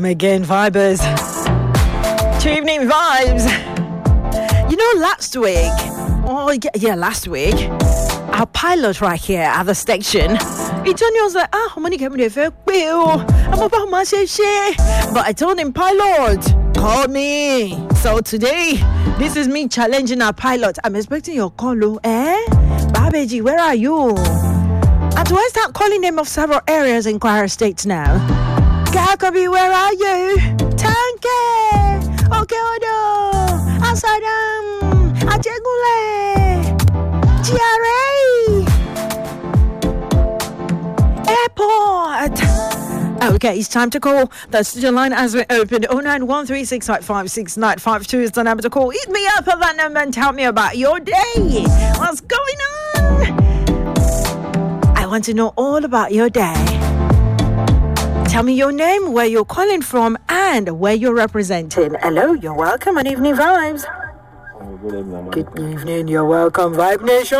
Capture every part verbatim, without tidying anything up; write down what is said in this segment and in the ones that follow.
Again, Vibers. Two evening vibes. You know, last week, oh yeah, last week, our pilot right here at the station, he told me, I was like, ah, I'm gonna get me the I'm about my share. But I told him, pilot, call me. So today, this is me challenging our pilot. I'm expecting your call, eh? Babeji, where are you? And do I start calling them of several areas in Kwara State now? Kakabi, where are you? Tanke! Okay, Odo! Asadam! Ajegule! G R A! Airport! Okay, it's time to call. The studio line has been opened. oh nine one three six five five six nine five two is the number to call. Hit me up at that number and tell me about your day. What's going on? I want to know all about your day. Tell me your name, where you're calling from, and where you're representing. Hello, you're welcome on Evening Vibes. Oh, good evening. Good evening, you're welcome, Vibe Nation.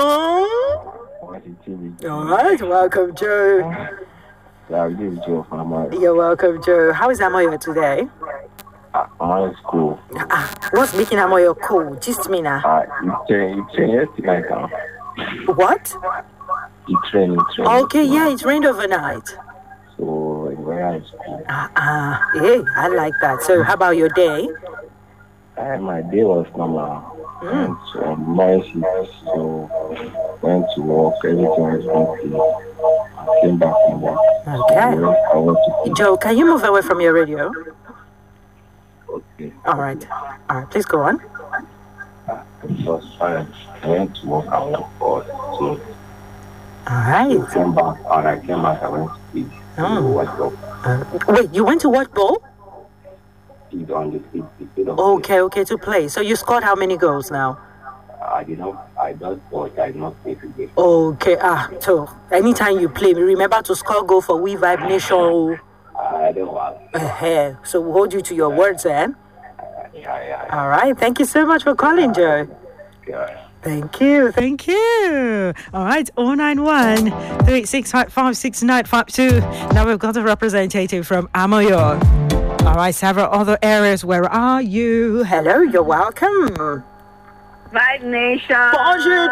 All right, welcome, Joe. Yeah, this is Joe from Amoyo. You're welcome, Joe. How is Amoyo today? Uh, Amoyo is cool. Uh, what's making Amoyo cool? Just me now. Uh, you train, you train yesterday now. What? You train, you train. Okay, yeah, it rained overnight. So, where is cool? Ah, uh, uh, hey, I like that. So, how about your day? Uh, my day was normal. Mm. Went to um, Morris, so went to work, everything was okay. I came back from work. Okay. So I went to Joe, can you move away from your radio? Okay. All right. All right, please go on. Uh, it was fine. I went to work after four. So All right. I came back, and I came back, I went to eat. Oh. So what's up? Uh, wait, you went to what bowl? Eat on the field. instead of Okay, okay, to play. So you scored how many goals now? I did not, I just thought I did not play today. Okay, ah, so anytime you play, remember to score goal for We Vibe Nation. I don't want. Uh-huh. So we'll hold you to your words, eh? Yeah, yeah, yeah. All right, thank you so much for calling, Joe. Yeah. Thank you, thank you. All right, oh nine one three six five five six nine five two. Now we've got a representative from Amoyo. All right, several other areas. Where are you? Hello, you're welcome. Vibe Nation. Bonjour,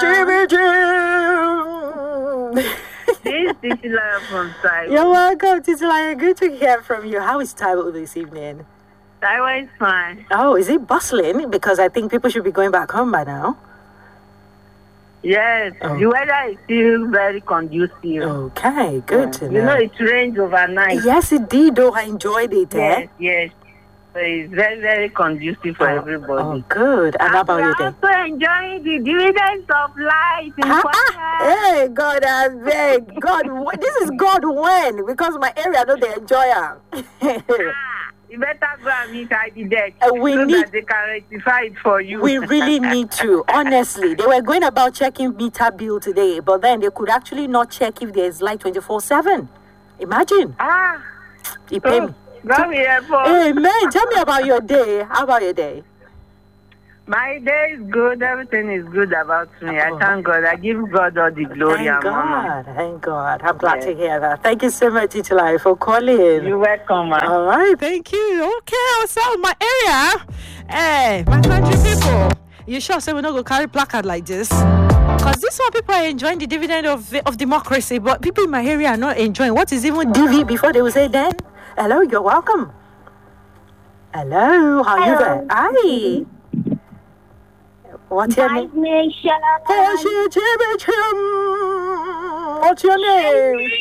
This is Titila from Taiwan. You're welcome, Titila. Good to hear from you. How is Taiwan this evening? Taiwan is fine. Oh, is it bustling? Because I think people should be going back home by now. Yes, Oh. the weather is still very conducive. Okay, good to know. You know, it rains overnight. Yes, it did. Oh, I enjoyed it. Yes, Eh? yes. So it's very, very conducive for Oh, everybody. oh, good. And how about your day? We're also enjoying the dividends of life in Ah, Kwara. ah, hey, God, I beg. God, wh- this is God when? Because my area, don't they enjoy it. Ah, you better go and meet I D deck Uh, we so need- that they can rectify it for you. We really need to, honestly. They were going about checking meter bill today, but then they could actually not check if there's light twenty-four seven. Imagine. Ah, He paid so, me. God will help us. Amen. Tell me about your day. How about your day? My day is good. Everything is good about me. Oh. I thank God. I give God all the glory Thank and honor. God. Thank God. I'm glad Yes. to hear that. Thank you so much, Titulai, for calling. You're welcome, man. All right, thank you. Okay, what's up, my area? Hey, my country people. You sure say we're not going to carry placard like this? Because this one, people are enjoying the dividend of of democracy, but people in my area are not enjoying. What is even D V before they will say then? Hello, you're welcome. Hello, how are you there? Hi. What's your name? Vibe Nation. Hey, she- Jimmy Chim. What's your name?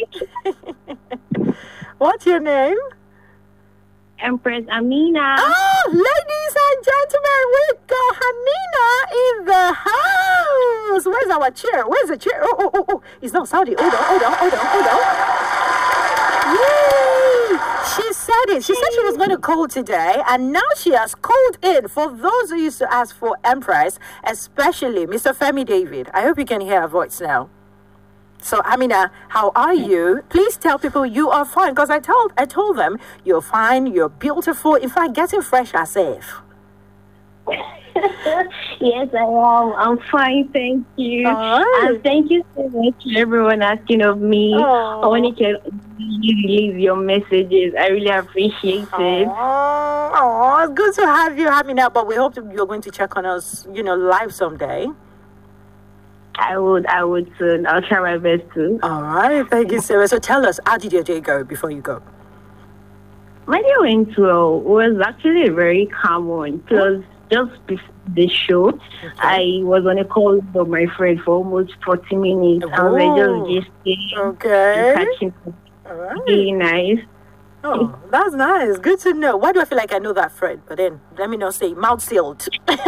What's your name? Empress Amina. Oh, ladies and gentlemen, we got Hamina in the house. Where's our chair? Where's the chair? Oh, oh, oh, oh. It's not Saudi. Hold on, hold on, hold on, hold on. Yay! She said it. She said she was going to call today, and now she has called in. For those who used to ask for Empress, especially Mister Femi David. I hope you can hear her voice now. So, Amina, how are you? Please tell people you are fine, because I told I told them you're fine, you're beautiful. In fact, getting fresh are safe. Yes, I am. I'm fine, thank you. All right. And thank you so much to everyone asking of me. Oh. I want to release your messages. I really appreciate it. Oh, oh, it's good to have you, Hamina. But we hope that you're going to check on us, you know, live someday. I would, I would soon. I'll try my best to. All right, thank you, Sarah. So tell us, how did your day go before you go? My day went well. It was actually a very calm one. It was just before the show. Okay. I was on a call with my friend for almost forty minutes. And we Oh. were just gisting Okay. and catching up. All right. Really nice. Oh, that's nice. Good to know. Why do I feel like I know that friend? But then, let me not say mouth sealed.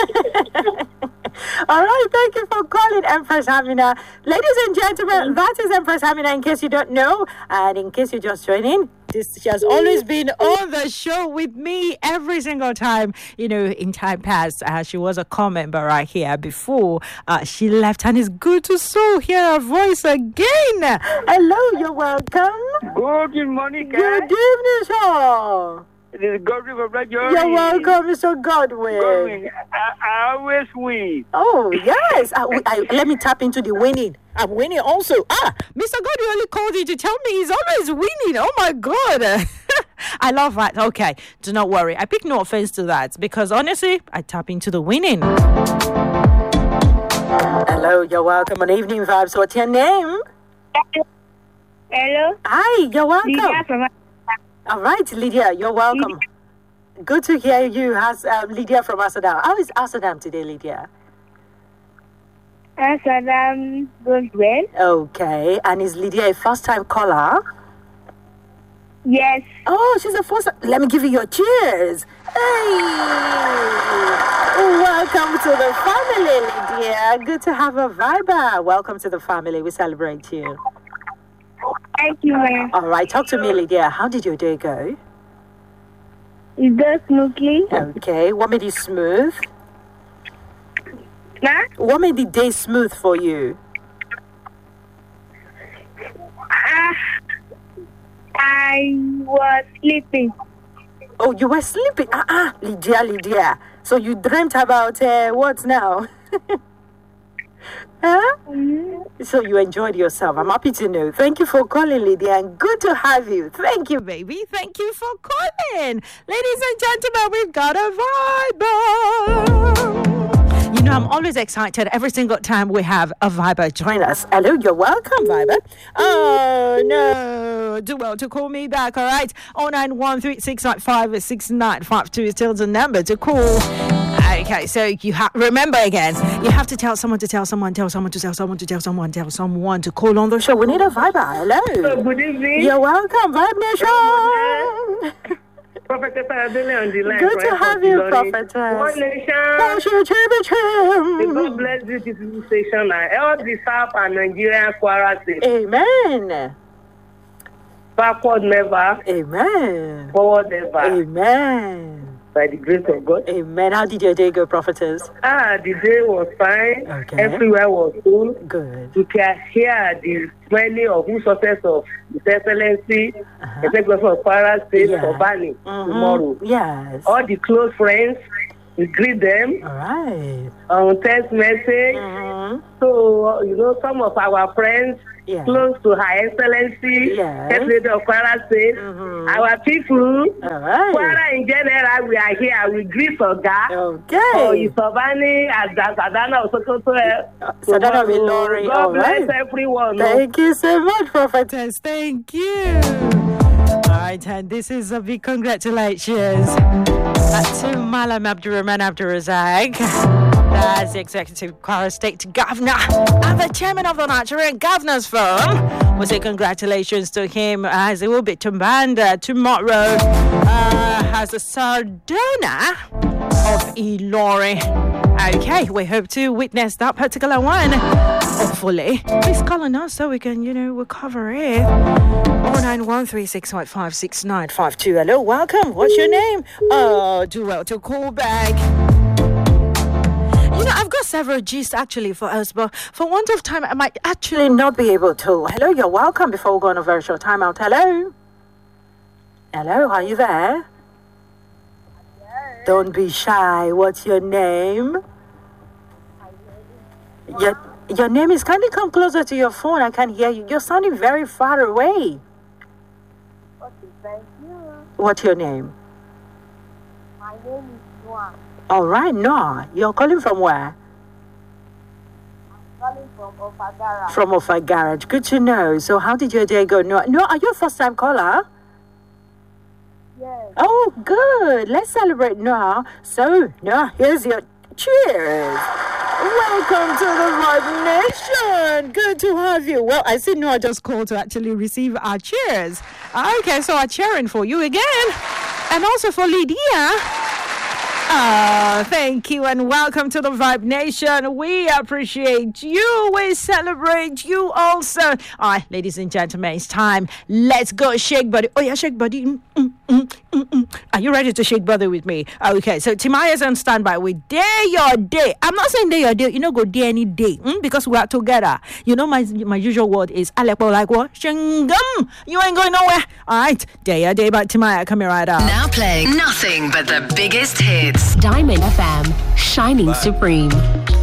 All right, thank you for calling, Empress Hamina. Ladies and gentlemen, that is Empress Hamina, in case you don't know. And in case you're just joining, this, she has always been on the show with me every single time. You know, in time past, uh, she was a core member right here before uh, she left. And it's good to so hear her voice again. Hello, you're welcome. Good morning, Good evening, sir. It is Godwin from Radio. You're welcome, Mister Godwin. Godwin, I, I always win. Oh, yes. I, I, let me tap into the winning. I'm winning also. Ah, Mister Godwin only called you to tell me he's always winning. Oh, my God. I love that. Okay, do not worry. I pick no offense to that because, honestly, I tap into the winning. Hello, you're welcome on Evening Vibes. What's your name? Hello? Hi, you're welcome. Lydia from All right, Lydia, you're welcome. Good to hear you. How's um, Lydia from Amsterdam? How is Amsterdam today, Lydia? Amsterdam goes well. Okay, and is Lydia a first-time caller? Yes. Oh, she's a first. Let me give you your cheers. Hey, welcome to the family, Lydia. Good to have a viber. Welcome to the family. We celebrate you. Thank you, ma'am. All right, talk to me, Lydia. How did your day go? It goes smoothly. Okay, what made it smooth? Nah? What made the day smooth for you? Ah, I was sleeping. Oh, you were sleeping. Ah, ah, Lydia, Lydia. So you dreamt about uh, what now? Huh? Mm-hmm. So you enjoyed yourself. I'm happy to know. Thank you for calling, Lydia, and good to have you. Thank you, baby. Thank you for calling. Ladies and gentlemen, we've got a viber. You know, I'm always excited every single time we have a viber join us. Hello, you're welcome, viber. Oh, no. Do well to call me back, all right? oh nine one three six nine five six nine five two is still the number to call. Okay, so you have remember again, you have to tell someone to tell someone, tell someone to tell someone to tell someone, tell someone to call on the show. We need a viber. Hello. Good evening. You're welcome, Vibe Nation. Prophetess Adele on the line. Good to have you, Prophetess. One nation. How's your chimmy chim? God bless this beautiful station and all the South and Nigerian Kwara State. Amen. Backward never, Amen. forward never. Amen. By the grace of God. Amen. How did your day go, Prophetess? Ah, the day was fine. Okay. Everywhere was cool. Good. You can hear the smelling of the success of His Excellency, Uh-huh. the Executive of Kwara State Yeah. for Bani Mhm. tomorrow. Yes. All the close friends, we greet them All right. on text message. Mhm. So, you know, some of our friends Yeah. close to Her Excellency, Yes. President of Kwara State, Mhm. our people, All right. Kwara in general, we are here. We greet Oga. Oh, Okay. Isobani, Sadana, Osokoto. Sadana Vilori. God All bless right. everyone. Thank you so much, Prophetess. Thank you. All right, and this is a big congratulations uh, to Malam Abdurrahman Abdurazak. That's the Executive Kwara State Governor and the Chairman of the Nigerian Governors Forum. We say congratulations to him as he will be Tumbanda tomorrow uh, as a Sardona of Ilori. Okay, we hope to witness that particular one. Hopefully, please call on us so we can, you know, we'll cover it. oh nine one three six five five six nine five two. Hello, welcome. What's your name? Oh, do well to call back. You know, I've got several G's actually for us, but for want of time, I might actually not be able to. Hello, you're welcome before we go on a very short timeout. Hello? Hello, are you there? Yes. Don't be shy. What's your name? Your, your name is, kindly come closer to your phone. I can't hear you. You're sounding very far away. Okay, thank you. What's your name? My name is Noah. All right, Noah. You're calling from where? Calling from Ofagara. From Ofa Garage. Good to know. So how did your day go? Noah, Noah, are you a first-time caller? Yes. Oh, good. Let's celebrate Noah. So, Noah, here's your cheers. Welcome to the Vibe Nation. Good to have you. Well, I see Noah just called to actually receive our cheers. Okay, so I'm cheering for you again. And also for Lydia. Ah, thank you and welcome to the Vibe Nation. We appreciate you. We celebrate you also. All right, ladies and gentlemen, it's time. Let's go shake body. Oh, yeah, shake body. Mm, mm, mm, mm, mm. Are you ready to shake body with me? Okay, so Timaya's on standby. We dare your day. I'm not saying dare your day. You know, go day any day mm, because we are together. You know, my my usual word is Alekpo like what? Shingam. You ain't going nowhere. All right, dare your day by Timaya coming right up. Now playing nothing but the biggest hits. Diamond F M, shining supreme.